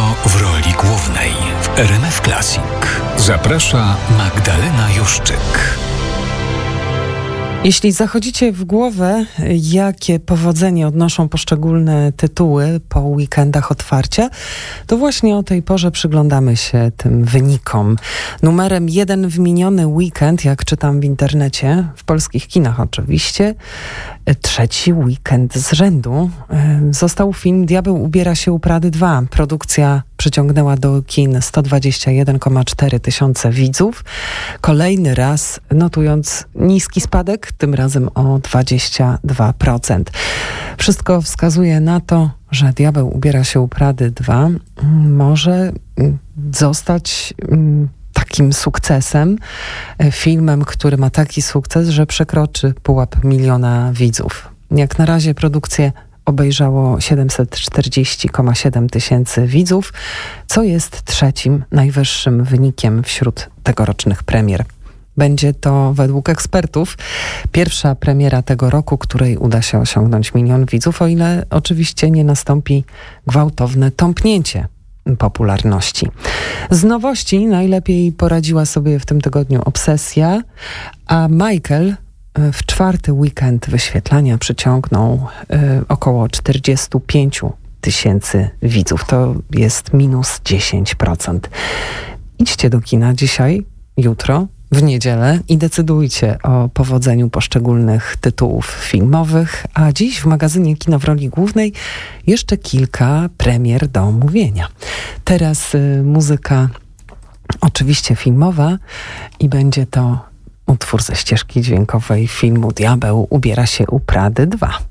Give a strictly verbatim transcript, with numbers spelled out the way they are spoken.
Jutro w roli głównej w R M F Classic. Zaprasza Magdalena Juszczyk. Jeśli zachodzicie w głowę, jakie powodzenie odnoszą poszczególne tytuły po weekendach otwarcia, to właśnie o tej porze przyglądamy się tym wynikom. Numerem jeden w miniony weekend, jak czytam w internecie, w polskich kinach oczywiście, trzeci weekend z rzędu został film Diabeł ubiera się u Prady dwa. Produkcja przyciągnęła do kin sto dwadzieścia jeden przecinek cztery tysiące widzów. Kolejny raz notując niski spadek, tym razem o dwadzieścia dwa procent. Wszystko wskazuje na to, że Diabeł ubiera się u Prady dwa może zostać takim sukcesem, filmem, który ma taki sukces, że przekroczy pułap miliona widzów. Jak na razie produkcję obejrzało siedemset czterdzieści przecinek siedem tysięcy widzów, co jest trzecim najwyższym wynikiem wśród tegorocznych premier. Będzie to według ekspertów pierwsza premiera tego roku, której uda się osiągnąć milion widzów, o ile oczywiście nie nastąpi gwałtowne tąpnięcie popularności. Z nowości najlepiej poradziła sobie w tym tygodniu Obsesja, a Michael w czwarty weekend wyświetlania przyciągnął y, około czterdzieści pięć tysięcy widzów. To jest minus dziesięć procent. Idźcie do kina dzisiaj, jutro, w niedzielę i decydujcie o powodzeniu poszczególnych tytułów filmowych, a dziś w magazynie Kino w roli głównej jeszcze kilka premier do omówienia. Teraz y, muzyka oczywiście filmowa i będzie to utwór ze ścieżki dźwiękowej filmu Diabeł ubiera się u Prady dwa.